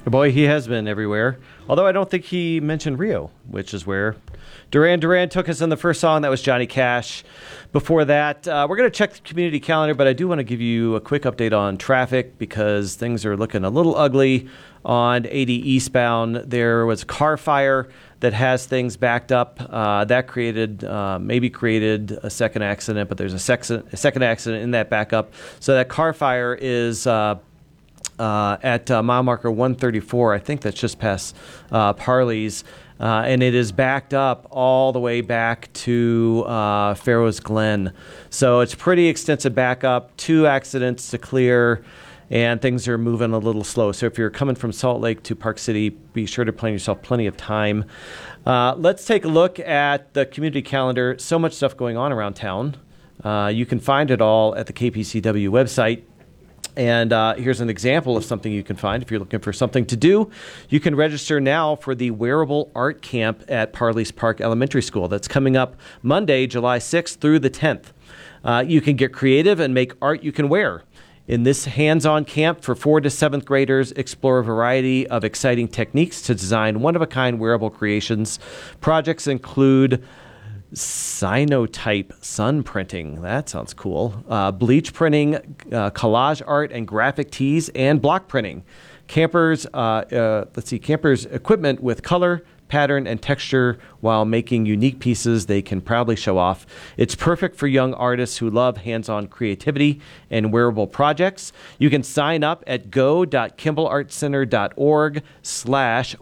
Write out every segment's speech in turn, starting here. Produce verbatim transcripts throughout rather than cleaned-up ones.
Boy, he has been everywhere. Although I don't think he mentioned Rio, which is where Duran Duran took us in the first song. That was Johnny Cash. Before that, uh, we're going to check the community calendar, but I do want to give you a quick update on traffic because things are looking a little ugly on eighty eastbound. There was a car fire that has things backed up. Uh, that created, uh, maybe created a second accident, but there's a, sex- a second accident in that backup. So that car fire is uh, uh, at uh, mile marker one thirty-four. I think that's just past uh, Parley's. Uh, and it is backed up all the way back to uh, Farrows Glen. So it's pretty extensive backup, two accidents to clear, and things are moving a little slow. So if you're coming from Salt Lake to Park City, be sure to plan yourself plenty of time. Uh, let's take a look at the community calendar. So much stuff going on around town. Uh, you can find it all at the K P C W website. And uh, here's an example of something you can find if you're looking for something to do. You can register now for the Wearable Art Camp at Parley's Park Elementary School. That's coming up Monday, July sixth through the tenth. Uh, you can get creative and make art you can wear. In this hands-on camp for fourth to seventh graders, explore a variety of exciting techniques to design one-of-a-kind wearable creations. Projects include cyanotype sun printing. That sounds cool. Uh, bleach printing, uh, collage art and graphic tees, and block printing. Campers, uh, uh, let's see, campers equipment with color, pattern, and texture while making unique pieces they can proudly show off. It's perfect for young artists who love hands-on creativity and wearable projects. You can sign up at go.kimball-art-center.org slash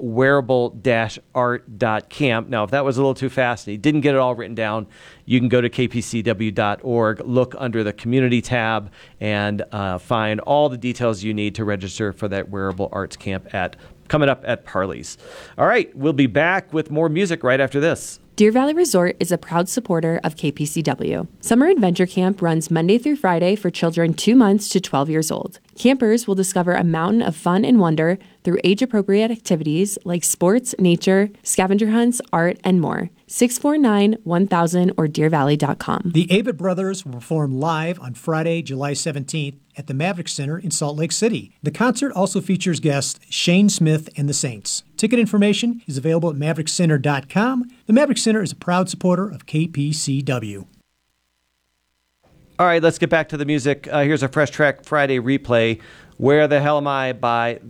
wearable-art.camp. Now, if that was a little too fast and you didn't get it all written down, you can go to k p c w dot org, look under the community tab, and uh, find all the details you need to register for that Wearable Arts Camp at coming up at Parley's. All right, we'll be back with more music right after this. Deer Valley Resort is a proud supporter of K P C W. Summer Adventure Camp runs Monday through Friday for children two months to twelve years old. Campers will discover a mountain of fun and wonder through age-appropriate activities like sports, nature, scavenger hunts, art, and more. six four nine, one thousand or deer valley dot com. The Avett Brothers will perform live on Friday, July seventeenth at the Maverick Center in Salt Lake City. The concert also features guests Shane Smith and the Saints. Ticket information is available at maverick center dot com. The Maverick Center is a proud supporter of K P C W. All right, let's get back to the music. Uh, here's a Fresh Track Friday replay. Where the Hell Am I by